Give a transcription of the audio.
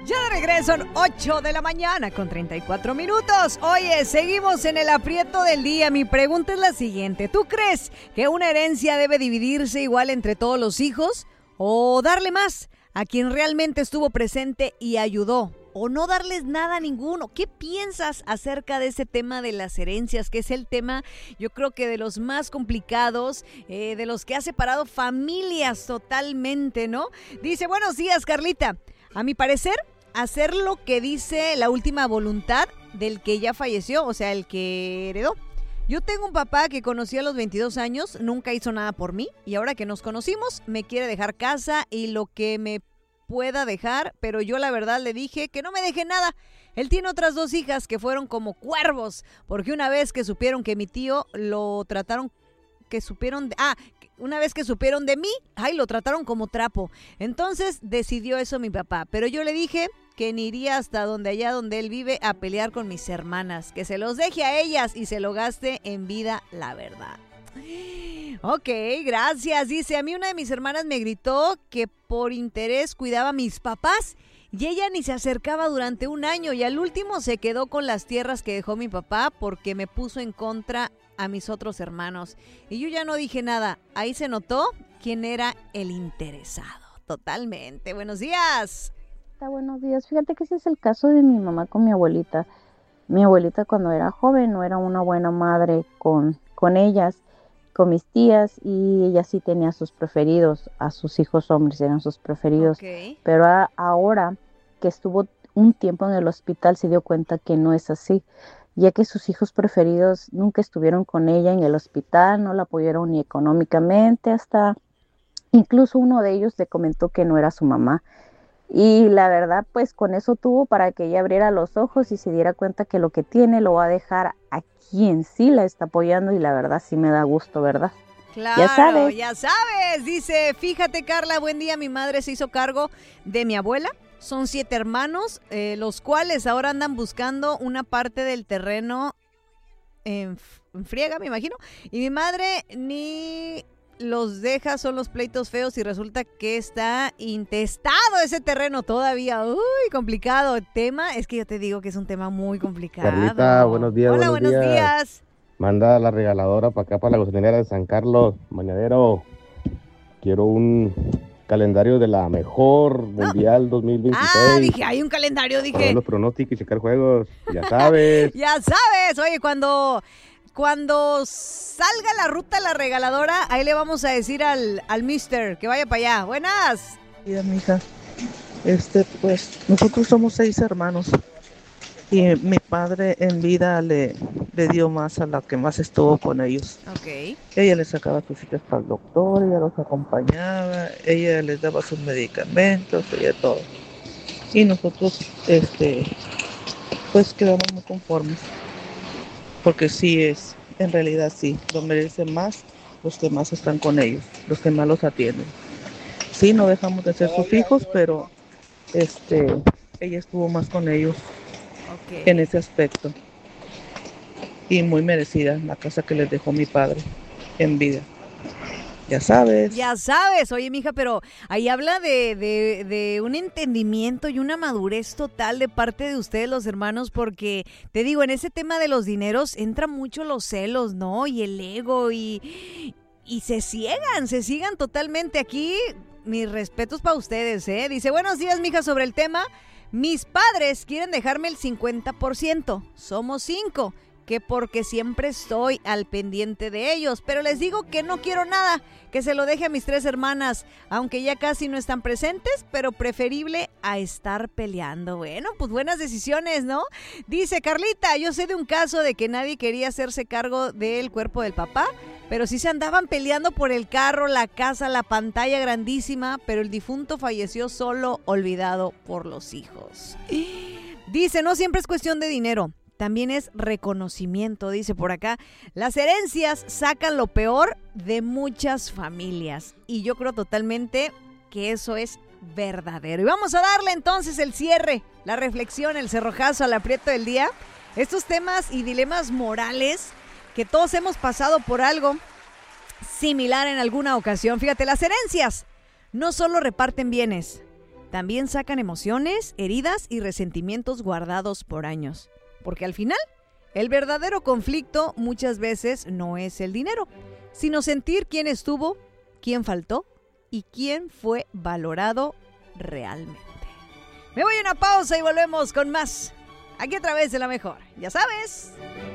Ya de regreso, son 8 de la mañana con 34 minutos. Oye, seguimos en el aprieto del día. Mi pregunta es la siguiente. ¿Tú crees que una herencia debe dividirse igual entre todos los hijos? ¿O darle más a quien realmente estuvo presente y ayudó? ¿O no darles nada a ninguno? ¿Qué piensas acerca de ese tema de las herencias? Que es el tema, yo creo que de los más complicados, de los que ha separado familias totalmente, ¿no? Dice, buenos días, Carlita. A mi parecer, hacer lo que dice la última voluntad del que ya falleció, o sea, el que heredó. Yo tengo un papá que conocí a los 22 años, nunca hizo nada por mí, y ahora que nos conocimos, me quiere dejar casa y lo que me pueda dejar, pero yo la verdad le dije que no me deje nada. Él tiene otras 2 hijas que fueron como cuervos, porque una vez que supieron que mi tío lo trataron, una vez que supieron de mí, lo trataron como trapo. Entonces decidió eso mi papá, pero yo le dije que ni iría hasta allá donde él vive a pelear con mis hermanas, que se los deje a ellas y se lo gaste en vida, la verdad. Ok, gracias. Dice, a mí una de mis hermanas me gritó que por interés cuidaba a mis papás y ella ni se acercaba durante 1 año y al último se quedó con las tierras que dejó mi papá porque me puso en contra a mis otros hermanos. Y yo ya no dije nada. Ahí se notó quién era el interesado. Totalmente. Buenos días. Buenos días. Fíjate que ese es el caso de mi mamá con mi abuelita. Mi abuelita cuando era joven no era una buena madre con ellas, con mis tías, y ella sí tenía sus preferidos, a sus hijos hombres eran sus preferidos. Okay. Pero ahora que estuvo un tiempo en el hospital se dio cuenta que no es así, ya que sus hijos preferidos nunca estuvieron con ella en el hospital, no la apoyaron ni económicamente, hasta incluso uno de ellos le comentó que no era su mamá. Y la verdad, pues con eso tuvo para que ella abriera los ojos y se diera cuenta que lo que tiene lo va a dejar a quien sí la está apoyando, y la verdad sí me da gusto, ¿verdad? Claro, ya sabes. Dice, fíjate, Carla, buen día, mi madre se hizo cargo de mi abuela. Son 7 hermanos, los cuales ahora andan buscando una parte del terreno en friega, me imagino. Y mi madre ni los deja, son los pleitos feos y resulta que está intestado ese terreno todavía. Uy, complicado el tema. Es que yo te digo que es un tema muy complicado. Carlita, buenos días. Hola, buenos días. Manda la regaladora para acá, para la gasolinera de San Carlos, Mañadero. Quiero un calendario de la mejor mundial 2026. Dije, hay un calendario, dije. Para ver los pronósticos y checar juegos, ya sabes. Ya sabes, oye, cuando salga la ruta la regaladora, ahí le vamos a decir al mister que vaya para allá. Buenas. Mira, mija, pues nosotros somos 6 hermanos y mi padre en vida le dio más a la que más estuvo con ellos. Ok. Ella les sacaba sus citas para el doctor, ella los acompañaba, ella les daba sus medicamentos, ella todo. Y nosotros, pues quedamos muy conformes. Porque en realidad sí, lo merecen más los que más están con ellos, los que más los atienden. Sí, no dejamos de ser sus hijos, pero ella estuvo más con ellos en ese aspecto. Y muy merecida la casa que les dejó mi padre en vida. Ya sabes. Ya sabes, oye, mija, pero ahí habla de un entendimiento y una madurez total de parte de ustedes, los hermanos, porque te digo, en ese tema de los dineros entra mucho los celos, ¿no? Y el ego y se ciegan totalmente. Aquí, mis respetos para ustedes, ¿eh? Dice, buenos días, mija, sobre el tema. Mis padres quieren dejarme el 50%. Somos 5. Que porque siempre estoy al pendiente de ellos, pero les digo que no quiero nada, que se lo deje a mis 3 hermanas, aunque ya casi no están presentes, pero preferible a estar peleando. Bueno, pues buenas decisiones, ¿no? Dice Carlita, yo sé de un caso de que nadie quería hacerse cargo del cuerpo del papá, pero sí se andaban peleando por el carro, la casa, la pantalla grandísima, pero el difunto falleció solo, olvidado por los hijos. Dice, no siempre es cuestión de dinero. También es reconocimiento, dice por acá. Las herencias sacan lo peor de muchas familias. Y yo creo totalmente que eso es verdadero. Y vamos a darle entonces el cierre, la reflexión, el cerrojazo al aprieto del día. Estos temas y dilemas morales que todos hemos pasado por algo similar en alguna ocasión. Fíjate, las herencias no solo reparten bienes, también sacan emociones, heridas y resentimientos guardados por años. Porque al final, el verdadero conflicto muchas veces no es el dinero, sino sentir quién estuvo, quién faltó y quién fue valorado realmente. Me voy a una pausa y volvemos con más. Aquí a través de La Mejor. Ya sabes.